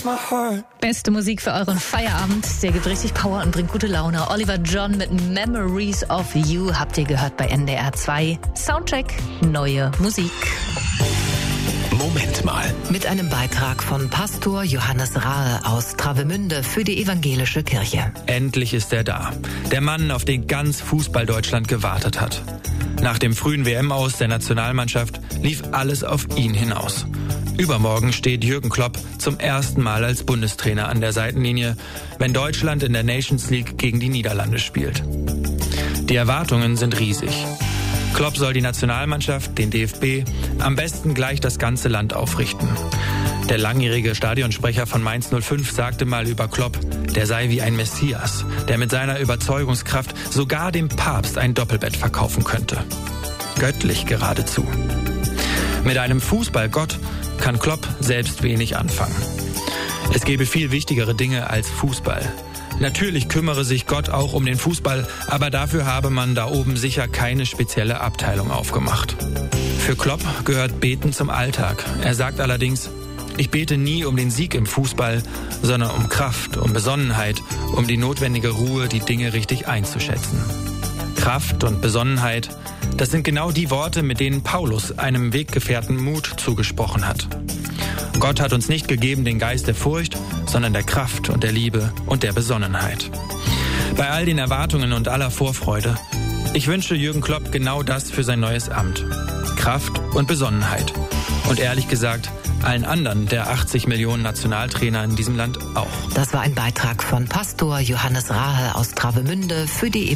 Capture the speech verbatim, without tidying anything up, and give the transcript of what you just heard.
Beste Musik für euren Feierabend. Der gibt richtig Power und bringt gute Laune. Oliver John mit Memories of You habt ihr gehört bei N D R zwei. Soundcheck, neue Musik. Moment mal. Mit einem Beitrag von Pastor Johannes Rahe aus Travemünde für die evangelische Kirche. Endlich ist er da. Der Mann, auf den ganz Fußball-Deutschland gewartet hat. Nach dem frühen W M-Aus der Nationalmannschaft lief alles auf ihn hinaus. Übermorgen steht Jürgen Klopp zum ersten Mal als Bundestrainer an der Seitenlinie, wenn Deutschland in der Nations League gegen die Niederlande spielt. Die Erwartungen sind riesig. Klopp soll die Nationalmannschaft, den D F B, am besten gleich das ganze Land aufrichten. Der langjährige Stadionsprecher von Mainz null fünf sagte mal über Klopp, der sei wie ein Messias, der mit seiner Überzeugungskraft sogar dem Papst ein Doppelbett verkaufen könnte. Göttlich geradezu. Mit einem Fußballgott kann Klopp selbst wenig anfangen. Es gäbe viel wichtigere Dinge als Fußball. Natürlich kümmere sich Gott auch um den Fußball, aber dafür habe man da oben sicher keine spezielle Abteilung aufgemacht. Für Klopp gehört Beten zum Alltag. Er sagt allerdings, ich bete nie um den Sieg im Fußball, sondern um Kraft, um Besonnenheit, um die notwendige Ruhe, die Dinge richtig einzuschätzen. Kraft und Besonnenheit, das sind genau die Worte, mit denen Paulus einem Weggefährten Mut zugesprochen hat. Gott hat uns nicht gegeben den Geist der Furcht, sondern der Kraft und der Liebe und der Besonnenheit. Bei all den Erwartungen und aller Vorfreude, ich wünsche Jürgen Klopp genau das für sein neues Amt. Kraft und Besonnenheit. Und ehrlich gesagt, allen anderen der achtzig Millionen Nationaltrainer in diesem Land auch. Das war ein Beitrag von Pastor Johannes Rahe aus Travemünde für die